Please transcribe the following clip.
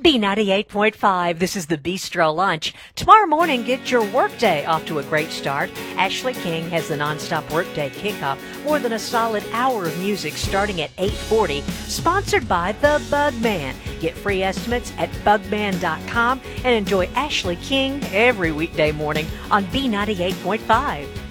B98.5, this is the Bistro Lunch. Tomorrow morning, get your workday off to a great start. Ashley King has the nonstop workday kickoff. More than a solid hour of music starting at 8:40. Sponsored by The Bugman. Get free estimates at bugman.com and enjoy Ashley King every weekday morning on B98.5.